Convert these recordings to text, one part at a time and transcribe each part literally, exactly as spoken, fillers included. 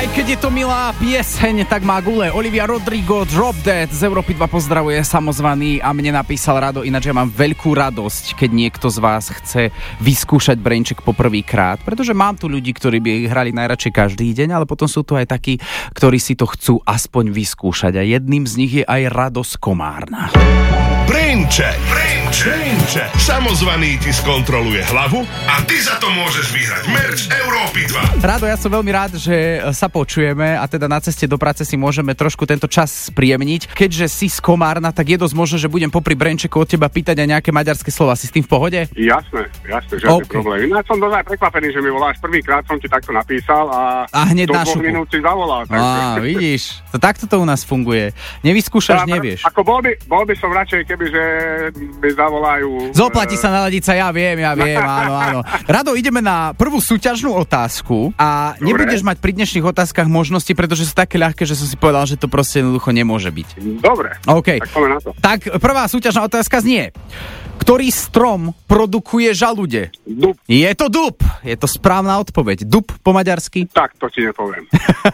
Aj keď je to milá pieseň, tak má gule. Olivia Rodrigo, Drop Dead z Európy dva pozdravuje samozvaný a mne napísal Rado, ináč ja mám veľkú radosť, keď niekto z vás chce vyskúšať Braincheck poprvýkrát, pretože mám tu ľudí, ktorí by hrali najradšej každý deň, ale potom sú tu aj takí, ktorí si to chcú aspoň vyskúšať a jedným z nich je aj Rado z Komárna. Braincheck, Braincheck, samozvaný ti skontroluje hlavu a ty za to môžeš vyhrať merch Európy dva. Rado, ja som veľmi rád, že sa počujeme a teda na ceste do práce si môžeme trošku tento čas spríjemniť. Keďže si z Komárna, tak je dosť možné, že budem popri Brainchecku od teba pýtať aj nejaké maďarské slova. Si s tým v pohode? Jasné, jasné, žiadny okay. problém. Ináč som dosť prekvapený, že mi voláš. Prvýkrát som ti takto napísal a, a hneď do na dvoch šupu. minút si zavolal. Takže... Á, vidíš, to takto to u nás funguje. Nevyskúšaš, ja, nevieš. Ako bol by, bol by som radšej, kebyže mi zavolajú... Zoplatí sa naladiť sa, ja viem, ja viem, áno, áno. Rado, ideme na prvú súťažnú otázku a Dobre. nebudeš mať pri dnešných otázkach možnosti, pretože sú také ľahké, že som si povedal, že to proste jednoducho nemôže byť. Dobre, OK. tak poďme na to. Tak prvá súťažná otázka znie. Ktorý strom produkuje žalude? Dub. Je to dub. Je to správna odpoveď. Dub po maďarsky? Tak to ti nepoviem.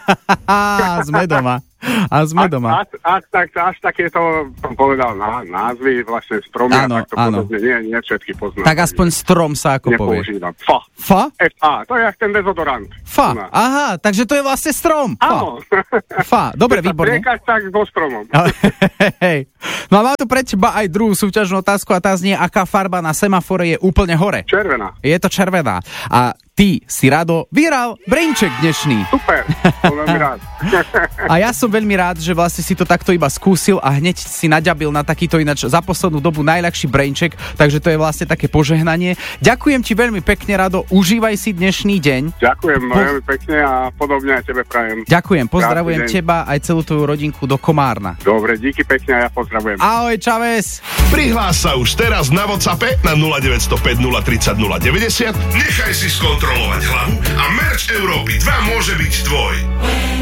Á, sme doma. A sme doma. Až, až, tak, až takéto, som povedal, ná, názvy vlastne stromy Áno, a takto áno. podobne. Nie, nie všetky poznám. Tak aspoň strom sa ako povie. Nepoužívam. Fa. Fa? F A. To je jak ten dezodorant. Fa. No. Aha, takže to je vlastne strom. Fa. Áno. Fa. Dobre, výborne. Priekaž tak so stromom. Hej. No a mám tu pre teba aj druhú súťažnú otázku a tá znie, aká farba na semafore je úplne hore. Červená. Je to červená. A ty si, Rado, vyhral Braincheck dnešný. Super, som veľmi rád. A ja som veľmi rád, že vlastne si to takto iba skúsil a hneď si naďabil na takýto ináč za poslednú dobu najľahší Braincheck, takže to je vlastne také požehnanie. Ďakujem ti veľmi pekne, Rado, užívaj si dnešný deň. Ďakujem Po... veľmi pekne a podobne aj tebe prajem. Ďakujem, pozdravujem Krásny deň. teba aj celú tvoju rodinku do Komárna. Dobre, díky pekne a ja pozdravujem. Ahoj, čaves. Prihlás sa už teraz na WhatsAppe na nula deväť nula päť nula tri nula nula deväťdesiat. Nechaj si skontrolovať hlavu a merch Európy dva môže byť tvoj.